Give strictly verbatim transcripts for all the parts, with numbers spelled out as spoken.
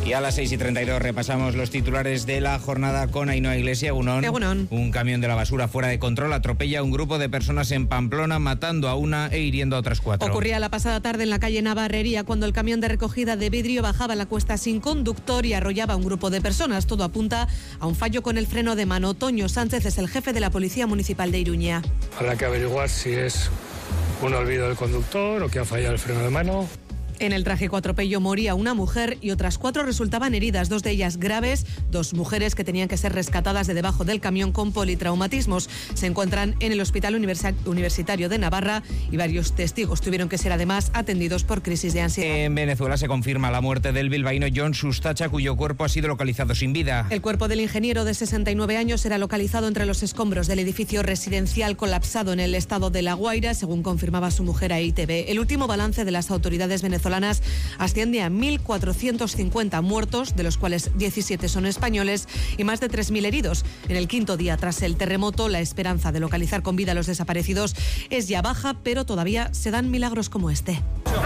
Y a las seis y treinta y dos repasamos los titulares de la jornada con Ainhoa Iglesia. Egunon. Egunon. Un camión de la basura fuera de control atropella a un grupo de personas en Pamplona, matando a una e hiriendo a otras cuatro. Ocurría la pasada tarde en la calle Navarrería, cuando el camión de recogida de vidrio bajaba la cuesta sin conductor y arrollaba a un grupo de personas. Todo apunta a un fallo con el freno de mano. Toño Sánchez es el jefe de la Policía Municipal de Iruña. Habrá que averiguar si es un olvido del conductor o que ha fallado el freno de mano. En el trágico atropello moría una mujer y otras cuatro resultaban heridas, dos de ellas graves, dos mujeres que tenían que ser rescatadas de debajo del camión con politraumatismos. Se encuentran en el Hospital Universitario de Navarra y varios testigos tuvieron que ser además atendidos por crisis de ansiedad. En Venezuela se confirma la muerte del bilbaíno John Sustacha, cuyo cuerpo ha sido localizado sin vida. El cuerpo del ingeniero de sesenta y nueve años será localizado entre los escombros del edificio residencial colapsado en el estado de La Guaira, según confirmaba su mujer a I T V. El último balance de las autoridades venezolanas asciende a mil cuatrocientos cincuenta muertos, de los cuales diecisiete son españoles, y más de tres mil heridos. En el quinto día tras el terremoto, la esperanza de localizar con vida a los desaparecidos es ya baja, pero todavía se dan milagros como este.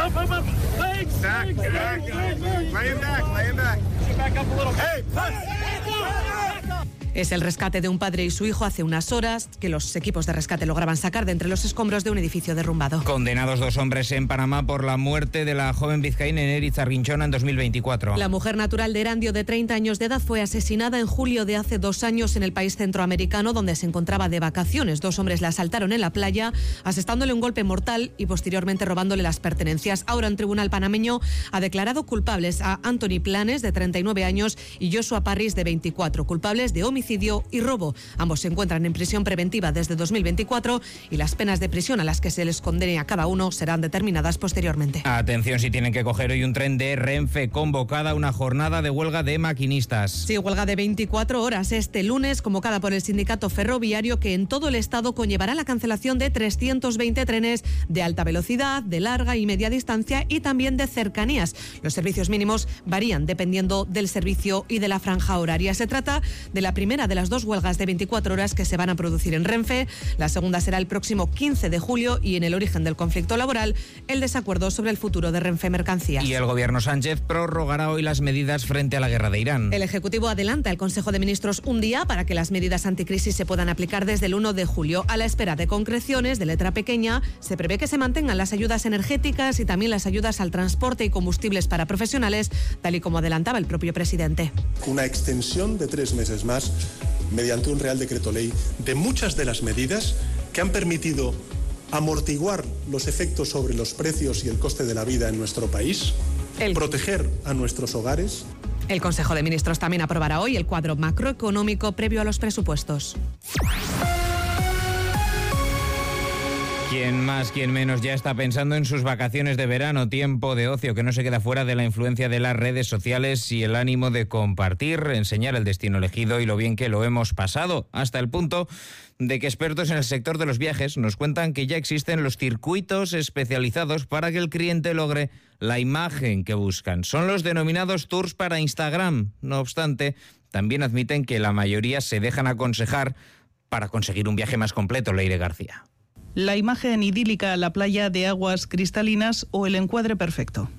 Es el rescate de un padre y su hijo hace unas horas que los equipos de rescate lograban sacar de entre los escombros de un edificio derrumbado. Condenados dos hombres en Panamá por la muerte de la joven vizcaína Neritz Arrinchona en dos mil veinticuatro. La mujer natural de Erandio, de treinta años de edad, fue asesinada en julio de hace dos años en el país centroamericano, donde se encontraba de vacaciones. Dos hombres la asaltaron en la playa, asestándole un golpe mortal y posteriormente robándole las pertenencias. Ahora un tribunal panameño ha declarado culpables a Anthony Planes, de treinta y nueve años, y Joshua Parris, de veinticuatro, culpables de homicidio y robo. Ambos se encuentran en prisión preventiva desde dos mil veinticuatro y las penas de prisión a las que se les condene a cada uno serán determinadas posteriormente. Atención si tienen que coger hoy un tren de Renfe, convocada una jornada de huelga de maquinistas. Sí, huelga de veinticuatro horas este lunes, convocada por el sindicato ferroviario, que en todo el estado conllevará la cancelación de trescientos veinte trenes de alta velocidad, de larga y media distancia y también de cercanías. Los servicios mínimos varían dependiendo del servicio y de la franja horaria. Se trata de la primera de las dos huelgas de veinticuatro horas que se van a producir en Renfe. La segunda será el próximo quince de julio y en el origen del conflicto laboral, el desacuerdo sobre el futuro de Renfe Mercancías. Y el gobierno Sánchez prorrogará hoy las medidas frente a la guerra de Irán. El Ejecutivo adelanta el Consejo de Ministros un día para que las medidas anticrisis se puedan aplicar desde el uno de julio. A la espera de concreciones de letra pequeña, se prevé que se mantengan las ayudas energéticas y también las ayudas al transporte y combustibles para profesionales, tal y como adelantaba el propio presidente. Una extensión de tres meses más mediante un Real Decreto Ley de muchas de las medidas que han permitido amortiguar los efectos sobre los precios y el coste de la vida en nuestro país, el... proteger a nuestros hogares. El Consejo de Ministros también aprobará hoy el cuadro macroeconómico previo a los presupuestos. Quien más, quien menos ya está pensando en sus vacaciones de verano, tiempo de ocio que no se queda fuera de la influencia de las redes sociales y el ánimo de compartir, enseñar el destino elegido y lo bien que lo hemos pasado, hasta el punto de que expertos en el sector de los viajes nos cuentan que ya existen los circuitos especializados para que el cliente logre la imagen que buscan. Son los denominados tours para Instagram. No obstante, también admiten que la mayoría se dejan aconsejar para conseguir un viaje más completo. Leire García. La imagen idílica a la playa de aguas cristalinas o el encuadre perfecto.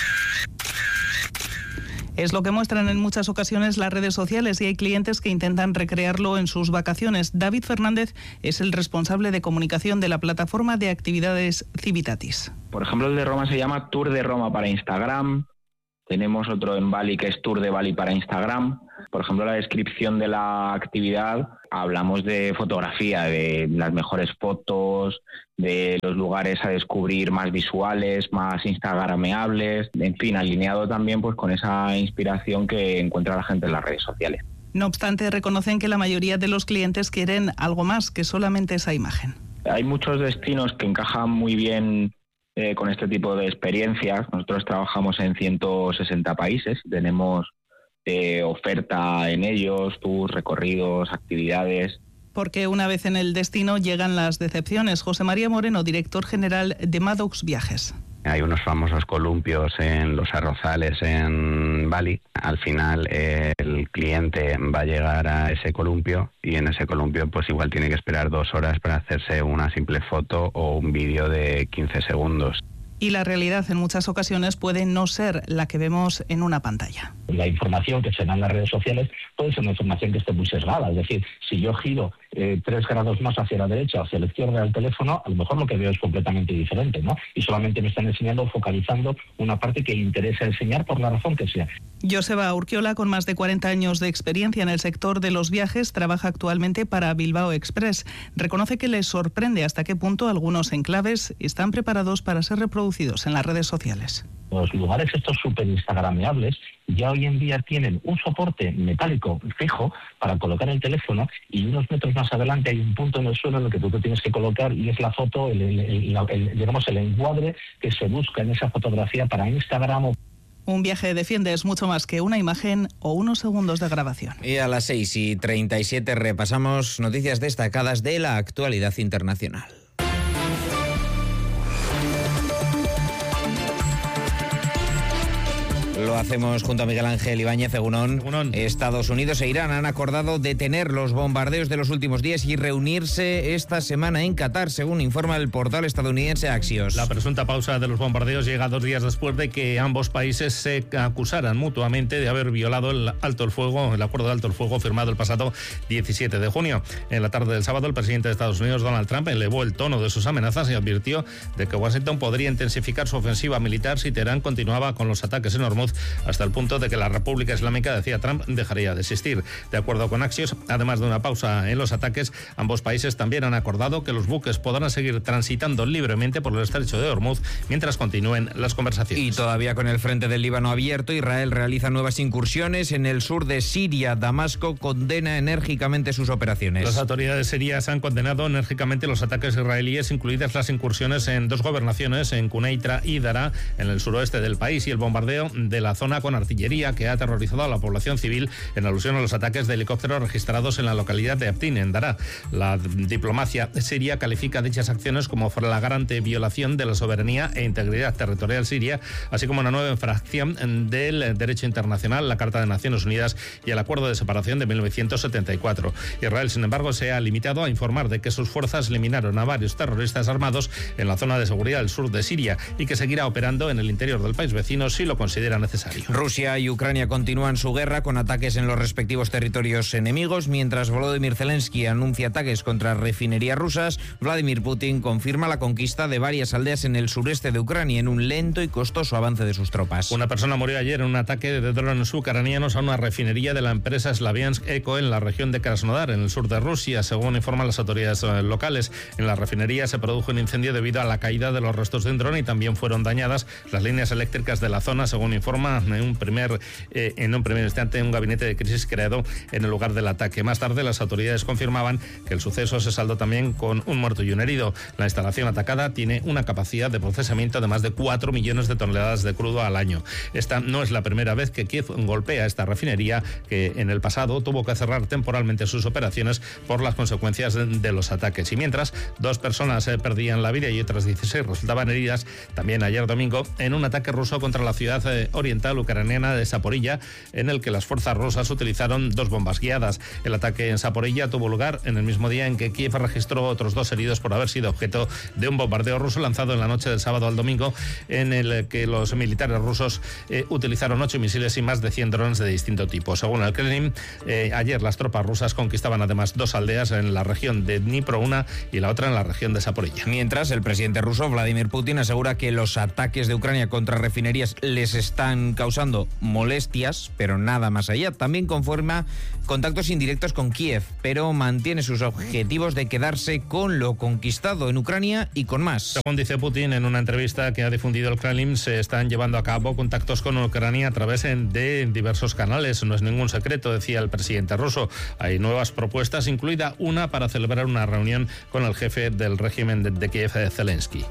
Es lo que muestran en muchas ocasiones las redes sociales y hay clientes que intentan recrearlo en sus vacaciones. David Fernández es el responsable de comunicación de la plataforma de actividades Civitatis. Por ejemplo, el de Roma se llama Tour de Roma para Instagram. Tenemos otro en Bali que es Tour de Bali para Instagram. Por ejemplo, la descripción de la actividad, hablamos de fotografía, de las mejores fotos, de los lugares a descubrir más visuales, más instagrameables, en fin, alineado también pues con esa inspiración que encuentra la gente en las redes sociales. No obstante, reconocen que la mayoría de los clientes quieren algo más que solamente esa imagen. Hay muchos destinos que encajan muy bien eh, con este tipo de experiencias. Nosotros trabajamos en ciento sesenta países, tenemos Eh, oferta en ellos, tours, recorridos, actividades. Porque una vez en el destino llegan las decepciones. José María Moreno, director general de Maddox Viajes. Hay unos famosos columpios en los arrozales en Bali. Al final eh, el cliente va a llegar a ese columpio y en ese columpio pues igual tiene que esperar dos horas para hacerse una simple foto o un vídeo de quince segundos. y la realidad en muchas ocasiones puede no ser la que vemos en una pantalla. La información que se da en las redes sociales puede ser una información que esté muy sesgada, es decir, si yo giro eh, tres grados más hacia la derecha o hacia la izquierda del teléfono, a lo mejor lo que veo es completamente diferente, ¿no? Y solamente me están enseñando, focalizando una parte que interesa enseñar por la razón que sea. Joseba Urquiola, con más de cuarenta años de experiencia en el sector de los viajes, trabaja actualmente para Bilbao Express. Reconoce que les sorprende hasta qué punto algunos enclaves están preparados para ser reproducidos en las redes sociales. Los lugares estos súper instagrameables ya hoy en día tienen un soporte metálico fijo para colocar el teléfono y unos metros más adelante hay un punto en el suelo en el que tú te tienes que colocar y es la foto, el, el, el, el, digamos el encuadre que se busca en esa fotografía para Instagram. O... Un viaje de Fiende es mucho más que una imagen o unos segundos de grabación. Y a las seis y treinta y siete repasamos noticias destacadas de la actualidad internacional. Lo hacemos junto a Miguel Ángel Ibáñez. Egunon. Egunon. Estados Unidos e Irán han acordado detener los bombardeos de los últimos días y reunirse esta semana en Qatar, según informa el portal estadounidense Axios. La presunta pausa de los bombardeos llega dos días después de que ambos países se acusaran mutuamente de haber violado el alto el fuego, el acuerdo de alto el fuego firmado el pasado diecisiete de junio. En la tarde del sábado, el presidente de Estados Unidos, Donald Trump, elevó el tono de sus amenazas y advirtió de que Washington podría intensificar su ofensiva militar si Teherán continuaba con los ataques en Hormuz, hasta el punto de que la República Islámica, decía Trump, dejaría de existir. De acuerdo con Axios, además de una pausa en los ataques, ambos países también han acordado que los buques podrán seguir transitando libremente por el estrecho de Hormuz mientras continúen las conversaciones. Y todavía con el frente del Líbano abierto, Israel realiza nuevas incursiones en el sur de Siria. Damasco condena enérgicamente sus operaciones. Las autoridades sirias han condenado enérgicamente los ataques israelíes, incluidas las incursiones en dos gobernaciones, en Quneitra y Daraa, en el suroeste del país, y el bombardeo de la zona con artillería que ha aterrorizado a la población civil en alusión a los ataques de helicópteros registrados en la localidad de Abtin, en Daraa. La diplomacia siria califica dichas acciones como flagrante violación de la soberanía e integridad territorial siria, así como una nueva infracción del derecho internacional, la Carta de Naciones Unidas y el Acuerdo de Separación de mil novecientos setenta y cuatro. Israel, sin embargo, se ha limitado a informar de que sus fuerzas eliminaron a varios terroristas armados en la zona de seguridad del sur de Siria y que seguirá operando en el interior del país vecino si lo considera necesario. Rusia y Ucrania continúan su guerra con ataques en los respectivos territorios enemigos. Mientras Volodymyr Zelensky anuncia ataques contra refinerías rusas, Vladimir Putin confirma la conquista de varias aldeas en el sureste de Ucrania en un lento y costoso avance de sus tropas. Una persona murió ayer en un ataque de drones ucranianos a una refinería de la empresa Slaviansk Eco en la región de Krasnodar, en el sur de Rusia, según informan las autoridades locales. En la refinería se produjo un incendio debido a la caída de los restos de un dron y también fueron dañadas las líneas eléctricas de la zona, según informa en un primer, eh, en un primer instante un gabinete de crisis creado en el lugar del ataque. Más tarde, las autoridades confirmaban que el suceso se saldó también con un muerto y un herido. La instalación atacada tiene una capacidad de procesamiento de más de cuatro millones de toneladas de crudo al año. Esta no es la primera vez que Kiev golpea esta refinería, que en el pasado tuvo que cerrar temporalmente sus operaciones por las consecuencias de, de los ataques. Y mientras, dos personas eh, perdían la vida y otras dieciséis resultaban heridas, también ayer domingo, en un ataque ruso contra la ciudad eh, oriental ucraniana de Zaporilla, en el que las fuerzas rusas utilizaron dos bombas guiadas. El ataque en Zaporilla tuvo lugar en el mismo día en que Kiev registró otros dos heridos por haber sido objeto de un bombardeo ruso lanzado en la noche del sábado al domingo, en el que los militares rusos eh, utilizaron ocho misiles y más de cien drones de distinto tipo. Según el Kremlin, eh, ayer las tropas rusas conquistaban además dos aldeas en la región de Dnipro, una y la otra en la región de Zaporilla. Mientras, el presidente ruso Vladimir Putin asegura que los ataques de Ucrania contra refinerías les están causando molestias, pero nada más allá. También confirma contactos indirectos con Kiev, pero mantiene sus objetivos de quedarse con lo conquistado en Ucrania y con más. Según dice Putin en una entrevista que ha difundido el Kremlin, se están llevando a cabo contactos con Ucrania a través de diversos canales. No es ningún secreto, decía el presidente ruso. Hay nuevas propuestas, incluida una para celebrar una reunión con el jefe del régimen de, de Kiev, Zelensky.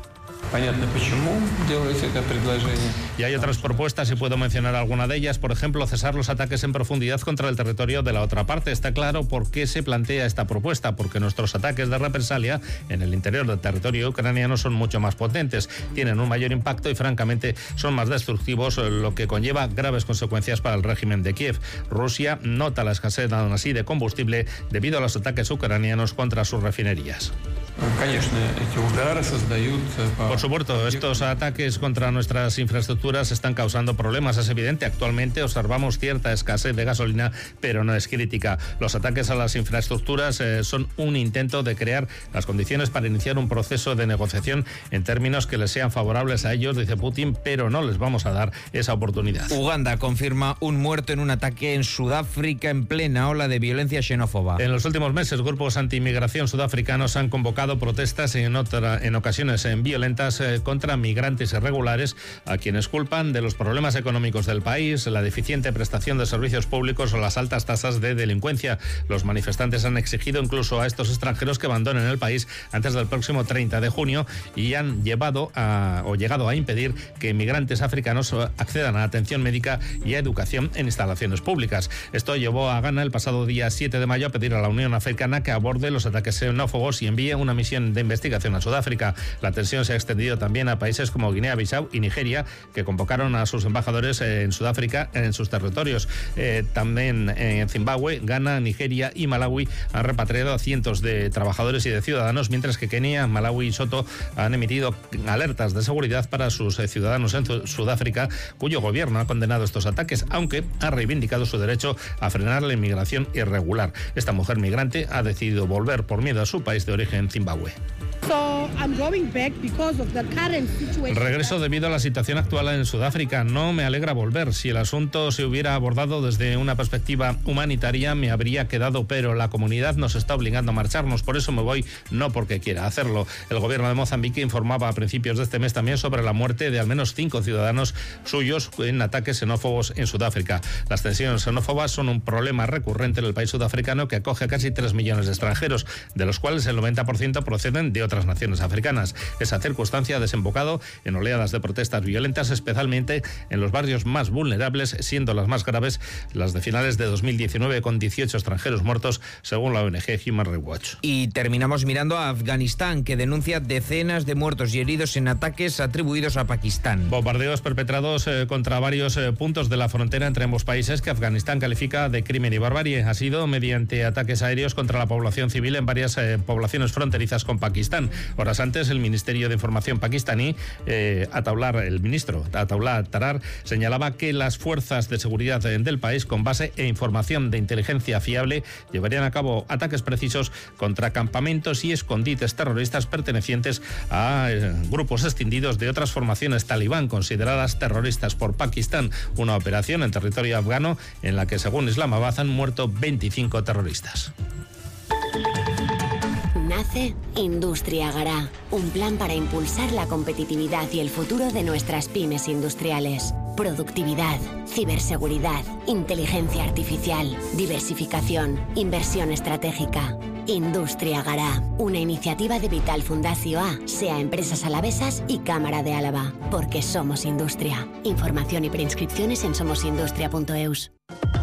Y hay otras propuestas y puedo mencionar alguna de ellas. Por ejemplo, cesar los ataques en profundidad contra el territorio de la otra parte. Está claro por qué se plantea esta propuesta, porque nuestros ataques de represalia en el interior del territorio ucraniano son mucho más potentes, tienen un mayor impacto y francamente son más destructivos, lo que conlleva graves consecuencias para el régimen de Kiev. Rusia nota la escasez aún así de combustible debido a los ataques ucranianos contra sus refinerías. Por supuesto, estos ataques contra nuestras infraestructuras están causando problemas, es evidente. Actualmente observamos cierta escasez de gasolina, pero no es crítica. Los ataques a las infraestructuras eh, son un intento de crear las condiciones para iniciar un proceso de negociación en términos que les sean favorables a ellos, dice Putin, pero no les vamos a dar esa oportunidad. Uganda confirma un muerto en un ataque en Sudáfrica en plena ola de violencia xenófoba. En los últimos meses, grupos anti-inmigración sudafricanos han convocado protestas en, otra, en ocasiones en violentas eh, contra migrantes irregulares, a quienes culpan de los problemas económicos del país, la deficiente prestación de servicios públicos o las altas tasas de delincuencia. Los manifestantes han exigido incluso a estos extranjeros que abandonen el país antes del próximo treinta de junio y han llevado a, o llegado a impedir que migrantes africanos accedan a atención médica y a educación en instalaciones públicas. Esto llevó a Ghana el pasado día siete de mayo a pedir a la Unión Africana que aborde los ataques xenófobos y envíe una misión de investigación a Sudáfrica. La tensión se ha extendido también a países como Guinea-Bissau y Nigeria, que convocaron a sus embajadores en Sudáfrica en sus territorios. Eh, también en Zimbabue, Ghana, Nigeria y Malawi han repatriado a cientos de trabajadores y de ciudadanos, mientras que Kenia, Malawi y Soto han emitido alertas de seguridad para sus ciudadanos en Sudáfrica, cuyo gobierno ha condenado estos ataques, aunque ha reivindicado su derecho a frenar la inmigración irregular. Esta mujer migrante ha decidido volver por miedo a su país de origen, Zimbabue. Regreso debido a la situación actual en Sudáfrica. No me alegra volver. Si el asunto se hubiera abordado desde una perspectiva humanitaria, me habría quedado, pero la comunidad nos está obligando a marcharnos. Por eso me voy, no porque quiera hacerlo. El gobierno de Mozambique informaba a principios de este mes también sobre la muerte de al menos cinco ciudadanos suyos en ataques xenófobos en Sudáfrica. Las tensiones xenófobas son un problema recurrente en el país sudafricano, que acoge a casi tres millones de extranjeros, de los cuales el noventa por ciento proceden de otras naciones africanas. Esa circunstancia ha desembocado en oleadas de protestas violentas, especialmente en los barrios más vulnerables, siendo las más graves las de finales de dos mil diecinueve, con dieciocho extranjeros muertos, según la O N G Human Rights Watch. Y terminamos mirando a Afganistán, que denuncia decenas de muertos y heridos en ataques atribuidos a Pakistán. Bombardeos perpetrados eh, contra varios eh, puntos de la frontera entre ambos países, que Afganistán califica de crimen y barbarie. Ha sido mediante ataques aéreos contra la población civil en varias eh, poblaciones fronterizas con Pakistán. Horas antes, el Ministerio de Información pakistaní, eh, Ataullah, el ministro Ataullah Tarar, señalaba que las fuerzas de seguridad del país, con base en información de inteligencia fiable, llevarían a cabo ataques precisos contra campamentos y escondites terroristas pertenecientes a eh, grupos extindidos de otras formaciones talibán consideradas terroristas por Pakistán. Una operación en territorio afgano en la que, según Islamabad, han muerto veinticinco terroristas. Nace Industria Gará, un plan para impulsar la competitividad y el futuro de nuestras pymes industriales. Productividad, ciberseguridad, inteligencia artificial, diversificación, inversión estratégica. Industria Gará, una iniciativa de Vital Fundació A, SEA Empresas Alavesas y Cámara de Álava, porque somos industria. Información y preinscripciones en somosindustria punto eus.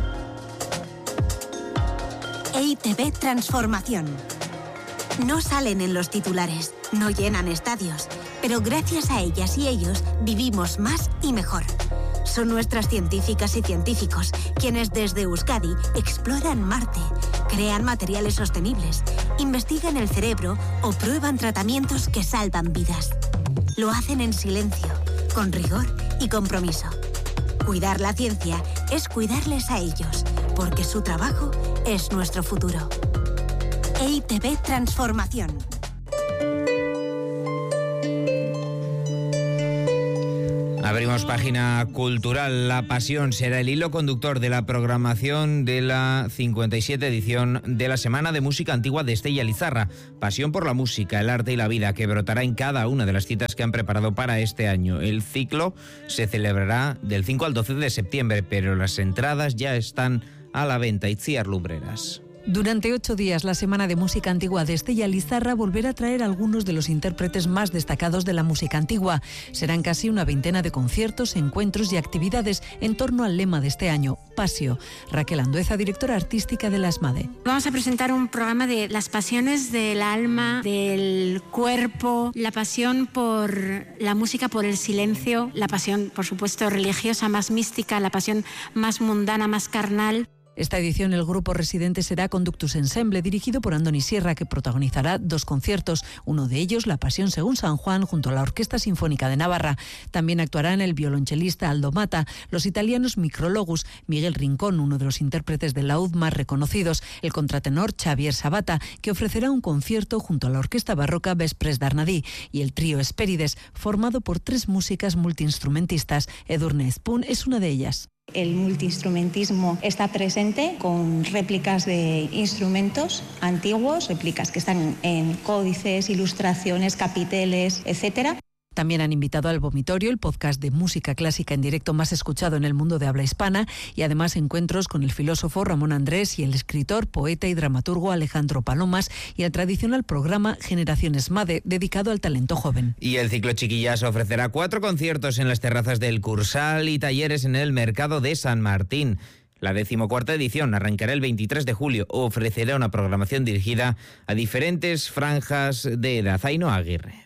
E I Te Be Transformación. No salen en los titulares, no llenan estadios, pero gracias a ellas y ellos vivimos más y mejor. Son nuestras científicas y científicos quienes desde Euskadi exploran Marte, crean materiales sostenibles, investigan el cerebro o prueban tratamientos que salvan vidas. Lo hacen en silencio, con rigor y compromiso. Cuidar la ciencia es cuidarles a ellos, porque su trabajo es nuestro futuro. E I Te Be Transformación. Abrimos página cultural. La pasión será el hilo conductor de la programación de la cincuenta y siete edición de la Semana de Música Antigua de Estella Lizarra. Pasión por la música, el arte y la vida, que brotará en cada una de las citas que han preparado para este año. El ciclo se celebrará del cinco al doce de septiembre, pero las entradas ya están a la venta. Itziar Lumbreras. Durante ocho días, la Semana de Música Antigua de Estella Lizarra volverá a traer a algunos de los intérpretes más destacados de la música antigua. Serán casi una veintena de conciertos, encuentros y actividades en torno al lema de este año, Pasio. Raquel Andueza, directora artística de la ESMADE. Vamos a presentar un programa de las pasiones del alma, del cuerpo, la pasión por la música, por el silencio, la pasión, por supuesto, religiosa, más mística, la pasión más mundana, más carnal. Esta edición el grupo residente será Conductus Ensemble, dirigido por Andoni Sierra, que protagonizará dos conciertos, uno de ellos La Pasión según San Juan, junto a la Orquesta Sinfónica de Navarra. También actuarán el violonchelista Aldo Mata, los italianos Micrologus, Miguel Rincón, uno de los intérpretes del laúd más reconocidos, el contratenor Xavier Sabata, que ofrecerá un concierto junto a la Orquesta Barroca Vespres d'Arnadí, y el trío Espérides, formado por tres músicas multiinstrumentistas. Edurne Ezpun es una de ellas. El multiinstrumentismo está presente con réplicas de instrumentos antiguos, réplicas que están en códices, ilustraciones, capiteles, etcétera. También han invitado al Vomitorio, el podcast de música clásica en directo más escuchado en el mundo de habla hispana, y además encuentros con el filósofo Ramón Andrés y el escritor, poeta y dramaturgo Alejandro Palomas, y el tradicional programa Generaciones MADE, dedicado al talento joven. Y el ciclo Chiquillas ofrecerá cuatro conciertos en las terrazas del Cursal y talleres en el Mercado de San Martín. La decimocuarta edición arrancará el veintitrés de julio. Ofrecerá una programación dirigida a diferentes franjas de edad. Ainhoa Aguirre.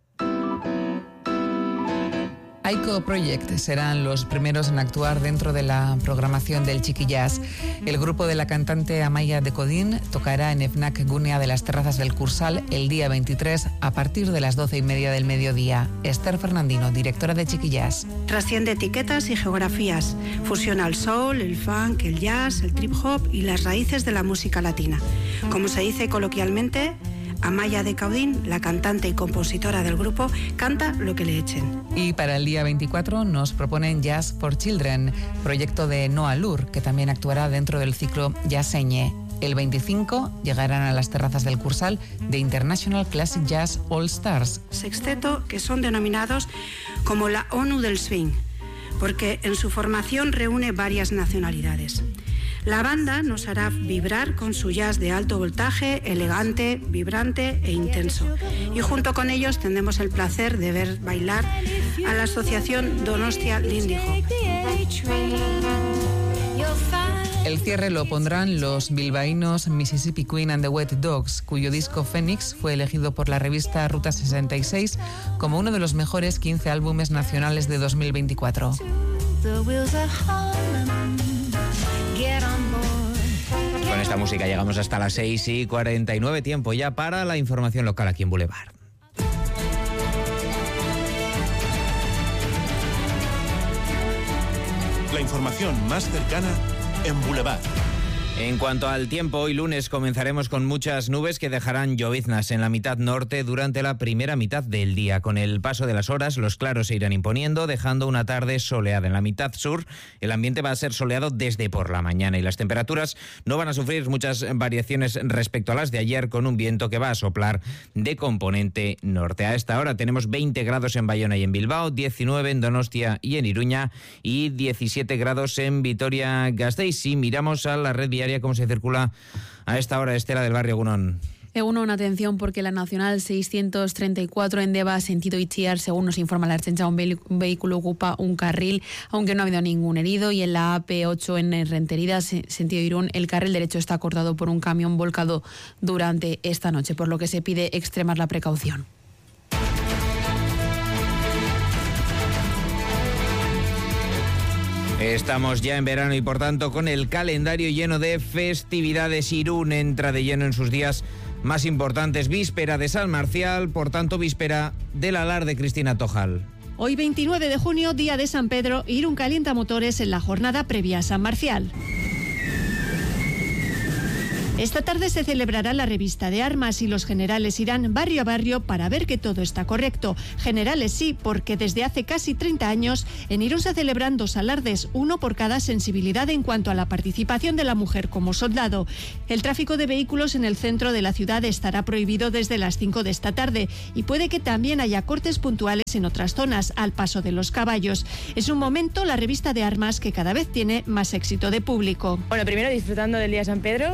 Aiko Project serán los primeros en actuar dentro de la programación del Chiquillas. El grupo de la cantante Amaya de Codín tocará en FNAC Gunea de las Terrazas del Cursal el día veintitrés a partir de las doce y media del mediodía. Esther Fernandino, directora de Chiquillas. Trasciende etiquetas y geografías. Fusiona el soul, el funk, el jazz, el trip hop y las raíces de la música latina. Como se dice coloquialmente, Amaya de Caudín, la cantante y compositora del grupo, canta lo que le echen. Y para el día veinticuatro nos proponen Jazz for Children, proyecto de Noa Lur, que también actuará dentro del ciclo Jazzeñe. El veinticinco llegarán a las terrazas del Cursal de International Classic Jazz All Stars. Sexteto que son denominados como la ONU del swing, porque en su formación reúne varias nacionalidades. La banda nos hará vibrar con su jazz de alto voltaje, elegante, vibrante e intenso. Y junto con ellos tendremos el placer de ver bailar a la asociación Donostia Lindy Hop. El cierre lo pondrán los bilbaínos Mississippi Queen and the Wet Dogs, cuyo disco Phoenix fue elegido por la revista Ruta sesenta y seis como uno de los mejores quince álbumes nacionales de dos mil veinticuatro. Con esta música llegamos hasta las seis y cuarenta y nueve, tiempo ya para la información local aquí en Boulevard. La información más cercana en Boulevard. En cuanto al tiempo, hoy lunes comenzaremos con muchas nubes que dejarán lloviznas en la mitad norte durante la primera mitad del día. Con el paso de las horas, los claros se irán imponiendo, dejando una tarde soleada. En la mitad sur, el ambiente va a ser soleado desde por la mañana y las temperaturas no van a sufrir muchas variaciones respecto a las de ayer, con un viento que va a soplar de componente norte. A esta hora tenemos veinte grados en Bayona y en Bilbao, diecinueve en Donostia y en Iruña y diecisiete grados en Vitoria-Gasteiz. Si miramos a la red viaria, cómo se circula a esta hora, Estela del Barrio Egunon. Egunon, atención, porque la Nacional seiscientos treinta y cuatro en Deva, sentido Itziar, según nos informa la Ertzaintza, un, un vehículo ocupa un carril, aunque no ha habido ningún herido. Y en la A P ocho en Rentería, sentido Irún, el carril derecho está cortado por un camión volcado durante esta noche, por lo que se pide extremar la precaución. Estamos ya en verano y por tanto con el calendario lleno de festividades. Irún entra de lleno en sus días más importantes. Víspera de San Marcial, por tanto víspera del alarde. Cristina Tojal. Hoy veintinueve de junio, día de San Pedro, Irún calienta motores en la jornada previa a San Marcial. Esta tarde se celebrará la revista de armas y los generales irán barrio a barrio para ver que todo está correcto. Generales sí, porque desde hace casi treinta años en Irún se celebran dos alardes, uno por cada sensibilidad en cuanto a la participación de la mujer como soldado. El tráfico de vehículos en el centro de la ciudad estará prohibido desde las cinco de esta tarde y puede que también haya cortes puntuales en otras zonas, al paso de los caballos. Es un momento, la revista de armas, que cada vez tiene más éxito de público. Bueno, primero disfrutando del día de San Pedro y luego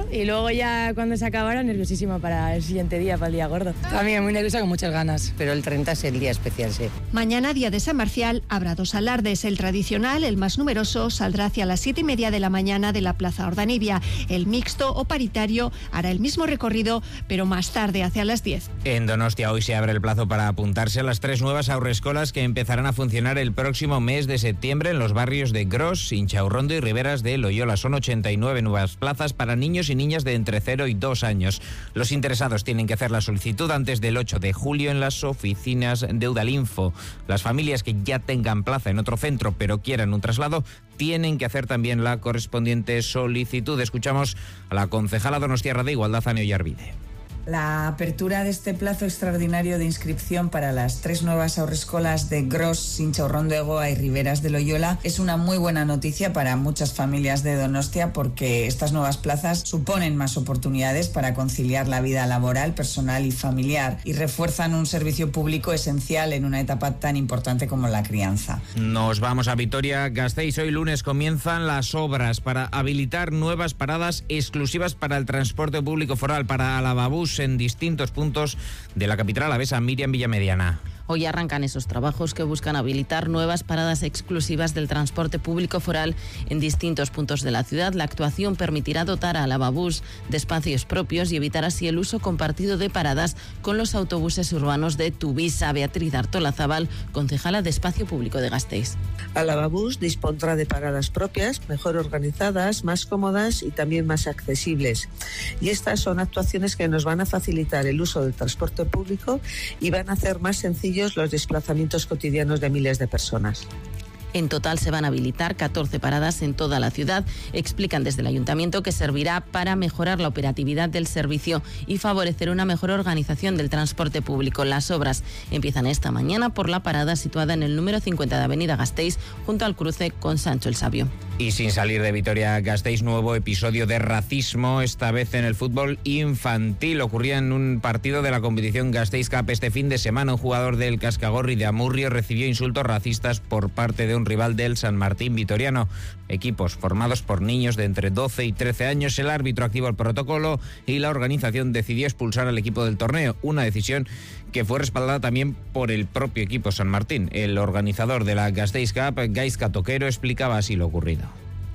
ya cuando se acabara, nerviosísima para el siguiente día, para el día gordo. También muy nerviosa, con muchas ganas. Pero el treinta es el día especial, sí. Mañana, día de San Marcial, habrá dos alardes. El tradicional, el más numeroso, saldrá hacia las siete y media de la mañana de la Plaza Ordanibia. El mixto o paritario hará el mismo recorrido, pero más tarde, hacia las diez. En Donostia hoy se abre el plazo para apuntarse a las tres nuevas haurrescolas que empezarán a funcionar el próximo mes de septiembre en los barrios de Gros, Inchaurrondo y Riberas de Loyola. Son ochenta y nueve nuevas plazas para niños y niñas de entre cero y dos años. Los interesados tienen que hacer la solicitud antes del ocho de julio en las oficinas de Eudalinfo. Las familias que ya tengan plaza en otro centro pero quieran un traslado tienen que hacer también la correspondiente solicitud. Escuchamos a la concejala donostiarra de Igualdad, Ane Ollarvide. La apertura de este plazo extraordinario de inscripción para las tres nuevas haurrescolas de Gros, Inchaurrondo, Egoa y Riberas de Loyola es una muy buena noticia para muchas familias de Donostia, porque estas nuevas plazas suponen más oportunidades para conciliar la vida laboral, personal y familiar, y refuerzan un servicio público esencial en una etapa tan importante como la crianza. Nos vamos a Vitoria-Gasteiz. Hoy lunes comienzan las obras para habilitar nuevas paradas exclusivas para el transporte público foral, para Alavabús, en distintos puntos de la capital alavesa. Miriam Villamediana. Hoy arrancan esos trabajos que buscan habilitar nuevas paradas exclusivas del transporte público foral en distintos puntos de la ciudad. La actuación permitirá dotar a Alavabús de espacios propios y evitar así el uso compartido de paradas con los autobuses urbanos de Tuvisa. Beatriz Artolazabal, concejala de Espacio Público de Gasteiz. Alavabús dispondrá de paradas propias, mejor organizadas, más cómodas y también más accesibles. Y estas son actuaciones que nos van a facilitar el uso del transporte público y van a hacer más sencillo los desplazamientos cotidianos de miles de personas. En total se van a habilitar catorce paradas en toda la ciudad. Explican desde el Ayuntamiento que servirá para mejorar la operatividad del servicio y favorecer una mejor organización del transporte público. Las obras empiezan esta mañana por la parada situada en el número cincuenta de Avenida Gasteiz, junto al cruce con Sancho el Sabio. Y sin salir de Vitoria-Gasteiz, nuevo episodio de racismo, esta vez en el fútbol infantil. Ocurría en un partido de la competición Gasteiz Cup este fin de semana. Un jugador del Cascagorri de Amurrio recibió insultos racistas por parte de un rival del San Martín vitoriano. Equipos formados por niños de entre doce y trece años. El árbitro activó el protocolo y la organización decidió expulsar al equipo del torneo. Una decisión que fue respaldada también por el propio equipo San Martín. El organizador de la Gasteiz Cup, Gaizka Toquero, explicaba así lo ocurrido.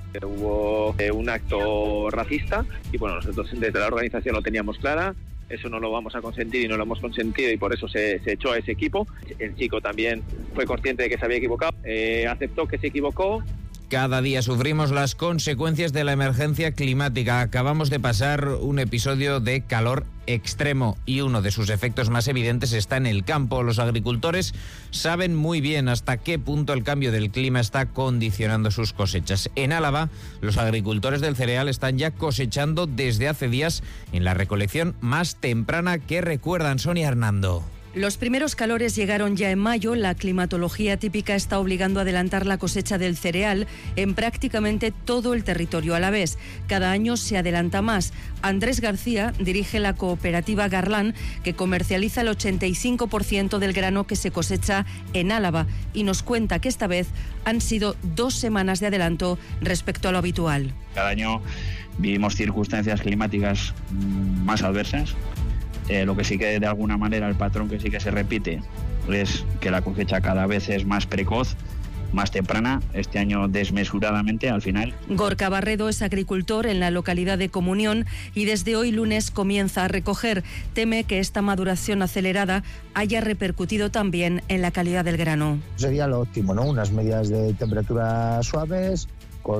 Hubo eh, un acto racista y bueno, nosotros desde la organización lo teníamos clara. Eso no lo vamos a consentir y no lo hemos consentido, y por eso se, se echó a ese equipo. El chico también fue consciente de que se había equivocado, eh, aceptó que se equivocó. Cada día sufrimos las consecuencias de la emergencia climática. Acabamos de pasar un episodio de calor extremo y uno de sus efectos más evidentes está en el campo. Los agricultores saben muy bien hasta qué punto el cambio del clima está condicionando sus cosechas. En Álava, los agricultores del cereal están ya cosechando desde hace días en la recolección más temprana que recuerdan. Sonia Hernando. Los primeros calores llegaron ya en mayo. La climatología típica está obligando a adelantar la cosecha del cereal en prácticamente todo el territorio alavés. Cada año se adelanta más. Andrés García dirige la cooperativa Garlán, que comercializa el ochenta y cinco por ciento del grano que se cosecha en Álava, y nos cuenta que esta vez han sido dos semanas de adelanto respecto a lo habitual. Cada año vivimos circunstancias climáticas más adversas. Eh, lo que sí que de alguna manera el patrón que sí que se repite es que la cosecha cada vez es más precoz, más temprana, este año desmesuradamente al final. Gorka Barredo es agricultor en la localidad de Comunión y desde hoy lunes comienza a recoger. Teme que esta maduración acelerada haya repercutido también en la calidad del grano. Sería lo óptimo, ¿no? Unas medidas de temperatura suaves, con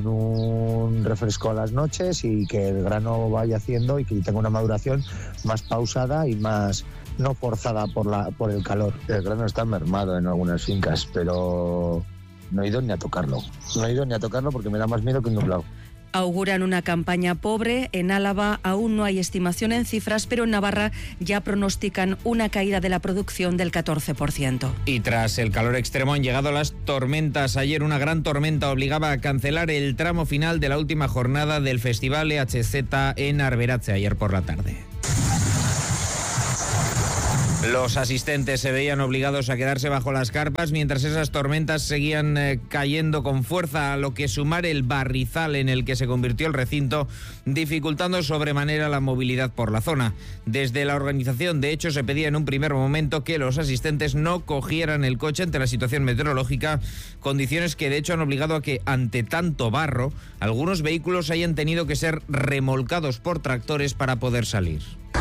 un refresco a las noches y que el grano vaya haciendo y que tenga una maduración más pausada y más no forzada por la por el calor. El grano está mermado en algunas fincas, pero no he ido ni a tocarlo. No he ido ni a tocarlo porque me da más miedo que un nublado. Auguran una campaña pobre. En Álava aún no hay estimación en cifras, pero en Navarra ya pronostican una caída de la producción del catorce por ciento. Y tras el calor extremo han llegado las tormentas. Ayer una gran tormenta obligaba a cancelar el tramo final de la última jornada del Festival E H Z en Arberatze ayer por la tarde. Los asistentes se veían obligados a quedarse bajo las carpas mientras esas tormentas seguían eh, cayendo con fuerza, a lo que sumar el barrizal en el que se convirtió el recinto, dificultando sobremanera la movilidad por la zona. Desde la organización, de hecho, se pedía en un primer momento que los asistentes no cogieran el coche ante la situación meteorológica, condiciones que de hecho han obligado a que, ante tanto barro, algunos vehículos hayan tenido que ser remolcados por tractores para poder salir.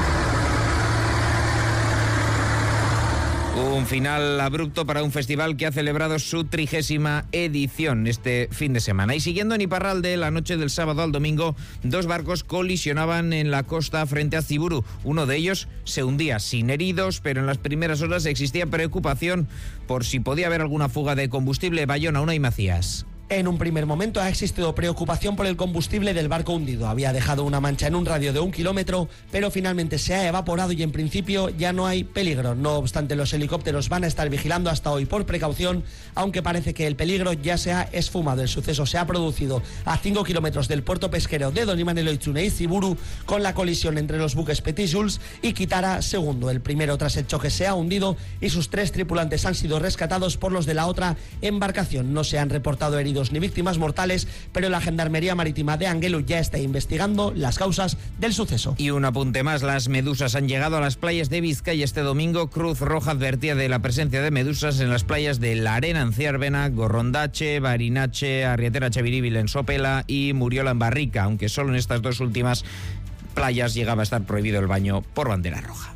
Un final abrupto para un festival que ha celebrado su trigésima edición este fin de semana. Y siguiendo en Iparralde, la noche del sábado al domingo, dos barcos colisionaban en la costa frente a Ziburu. Uno de ellos se hundía sin heridos, pero en las primeras horas existía preocupación por si podía haber alguna fuga de combustible. Bayona, Unai Macías. En un primer momento ha existido preocupación por el combustible del barco hundido. Había dejado una mancha en un radio de un kilómetro, pero finalmente se ha evaporado y en principio ya no hay peligro. No obstante, los helicópteros van a estar vigilando hasta hoy por precaución, aunque parece que el peligro ya se ha esfumado. El suceso se ha producido a cinco kilómetros del puerto pesquero de Donimaneloitzune y Ziburu, con la colisión entre los buques Petit Jules y Kitara segundo. El primero, tras el choque, se ha hundido y sus tres tripulantes han sido rescatados por los de la otra embarcación. No se han reportado heridos ni víctimas mortales, pero la Gendarmería Marítima de Anguelu ya está investigando las causas del suceso. Y un apunte más, las medusas han llegado a las playas de Vizcaya este domingo. Cruz Roja advertía de la presencia de medusas en las playas de La Arena en Ciarbena, Gorrondache, Barinache, Arrietera Chaviribil en Sopela y Muriola en Barrica, aunque solo en estas dos últimas playas llegaba a estar prohibido el baño por bandera roja.